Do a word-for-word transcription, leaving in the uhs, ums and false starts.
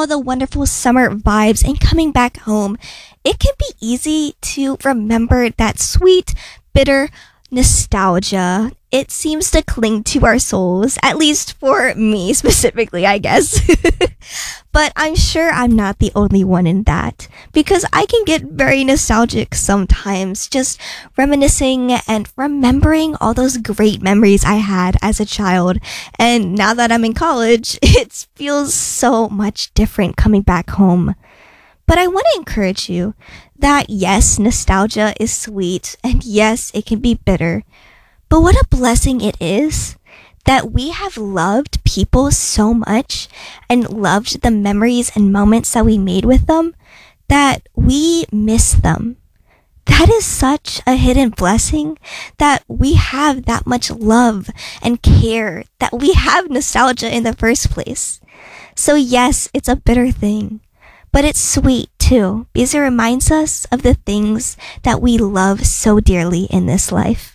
all the wonderful summer vibes and coming back home, it can be easy to remember that sweet, bitter nostalgia. It seems to cling to our souls, at least for me specifically, I guess. But I'm sure I'm not the only one in that, because I can get very nostalgic sometimes, just reminiscing and remembering all those great memories I had as a child. And now that I'm in college, it feels so much different coming back home. But I want to encourage you that yes, nostalgia is sweet, and yes, it can be bitter. But what a blessing it is that we have loved people so much and loved the memories and moments that we made with them that we miss them. That is such a hidden blessing, that we have that much love and care, that we have nostalgia in the first place. So yes, it's a bitter thing, but it's sweet too, because it reminds us of the things that we love so dearly in this life.